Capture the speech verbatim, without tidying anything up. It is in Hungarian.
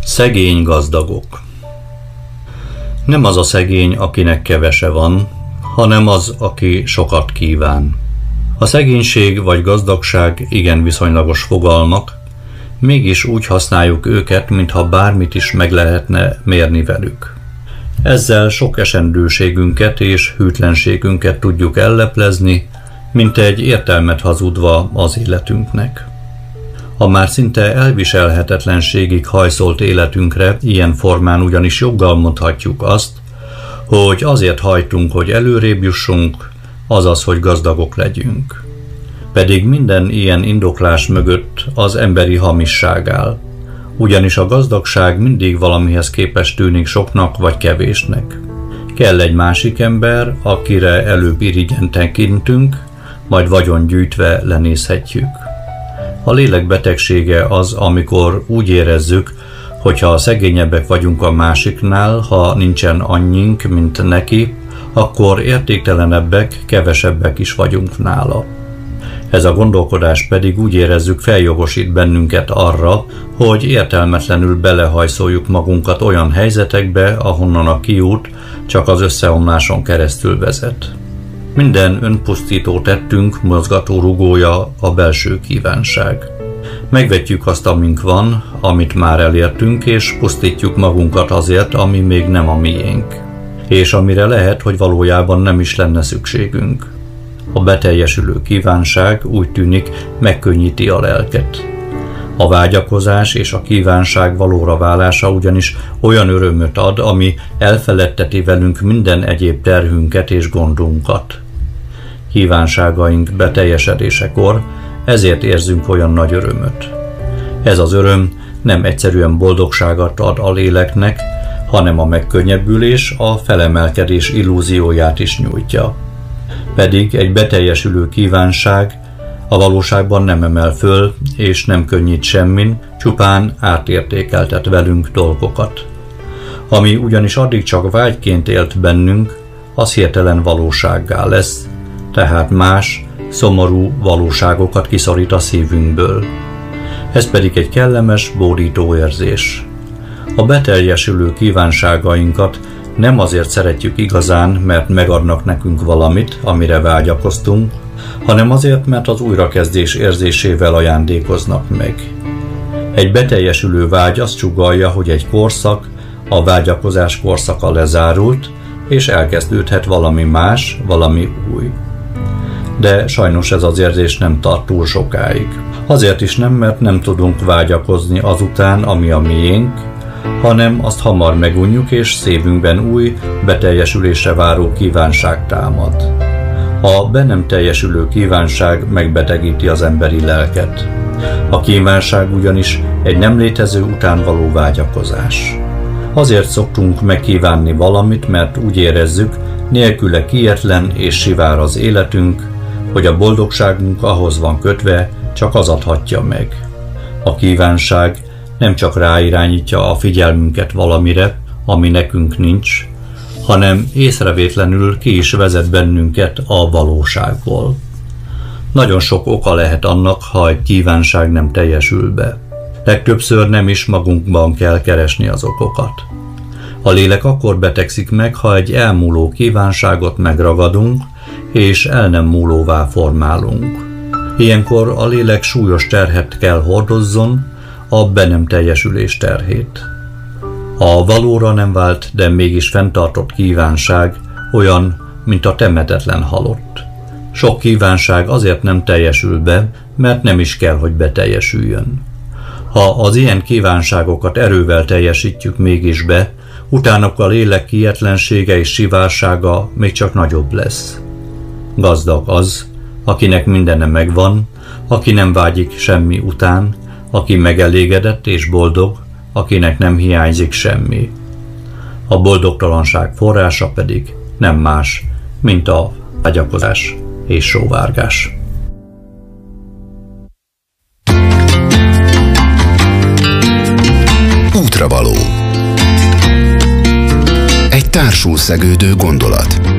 Szegény gazdagok. Nem az a szegény, akinek kevese van, hanem az, aki sokat kíván. A szegénység vagy gazdagság igen viszonylagos fogalmak, mégis úgy használjuk őket, mintha bármit is meg lehetne mérni velük. Ezzel sok esendőségünket és hűtlenségünket tudjuk elleplezni, mint egy értelmet hazudva az életünknek. A már szinte elviselhetetlenségig hajszolt életünkre ilyen formán ugyanis joggal mondhatjuk azt, hogy azért hajtunk, hogy előrébb jussunk, azaz, hogy gazdagok legyünk. Pedig minden ilyen indoklás mögött az emberi hamisság áll, ugyanis a gazdagság mindig valamihez képest tűnik soknak vagy kevésnek. Kell egy másik ember, akire előbb irigyen tekintünk, majd vagyon gyűjtve lenézhetjük. A lélek betegsége az, amikor úgy érezzük, hogyha szegényebbek vagyunk a másiknál, ha nincsen annyink, mint neki, akkor értéktelenebbek, kevesebbek is vagyunk nála. Ez a gondolkodás pedig úgy érezzük feljogosít bennünket arra, hogy értelmetlenül belehajszoljuk magunkat olyan helyzetekbe, ahonnan a kiút csak az összeomláson keresztül vezet. Minden önpusztító tettünk mozgató rugója a belső kívánság. Megvetjük azt, amink van, amit már elértünk, és pusztítjuk magunkat azért, ami még nem a miénk, és amire lehet, hogy valójában nem is lenne szükségünk. A beteljesülő kívánság úgy tűnik megkönnyíti a lelket. A vágyakozás és a kívánság valóra válása ugyanis olyan örömöt ad, ami elfeledteti velünk minden egyéb terhünket és gondunkat. Kívánságaink beteljesedésekor ezért érzünk olyan nagy örömöt. Ez az öröm nem egyszerűen boldogságot ad a léleknek, hanem a megkönnyebbülés, a felemelkedés illúzióját is nyújtja. Pedig egy beteljesülő kívánság a valóságban nem emel föl, és nem könnyít semmin, csupán átértékeltet velünk dolgokat. Ami ugyanis addig csak vágyként élt bennünk, az hirtelen valósággá lesz, tehát más, szomorú valóságokat kiszorít a szívünkből. Ez pedig egy kellemes, bódító érzés. A beteljesülő kívánságainkat nem azért szeretjük igazán, mert megadnak nekünk valamit, amire vágyakoztunk, hanem azért, mert az újrakezdés érzésével ajándékoznak meg. Egy beteljesülő vágy azt sugallja, hogy egy korszak, a vágyakozás korszaka lezárult, és elkezdődhet valami más, valami új. De sajnos ez az érzés nem tart túl sokáig. Azért is nem, mert nem tudunk vágyakozni azután, ami a miénk, hanem azt hamar megunjuk, és szívünkben új, beteljesülésre váró kívánság támad. A be nem teljesülő kívánság megbetegíti az emberi lelket. A kívánság ugyanis egy nem létező után való vágyakozás. Azért szoktunk megkívánni valamit, mert úgy érezzük, nélküle kietlen és sivár az életünk, hogy a boldogságunk ahhoz van kötve, csak az adhatja meg. A kívánság nem csak ráirányítja a figyelmünket valamire, ami nekünk nincs, hanem észrevétlenül ki is vezet bennünket a valóságból. Nagyon sok oka lehet annak, ha egy kívánság nem teljesül be. Legtöbbször nem is magunkban kell keresni az okokat. A lélek akkor betegszik meg, ha egy elmúló kívánságot megragadunk, és el nem múlóvá formálunk. Ilyenkor a lélek súlyos terhet kell hordozzon, a be nem teljesülés terhét. A valóra nem vált, de mégis fenntartott kívánság olyan, mint a temetetlen halott. Sok kívánság azért nem teljesül be, mert nem is kell, hogy beteljesüljön. Ha az ilyen kívánságokat erővel teljesítjük mégis be, utána a lélek kietlensége és sivársága még csak nagyobb lesz. Gazdag az, akinek mindene megvan, aki nem vágyik semmi után, aki megelégedett és boldog, akinek nem hiányzik semmi. A boldogtalanság forrása pedig nem más, mint a vágyakozás és sóvárgás. Útravaló. Egy társul szegődő gondolat.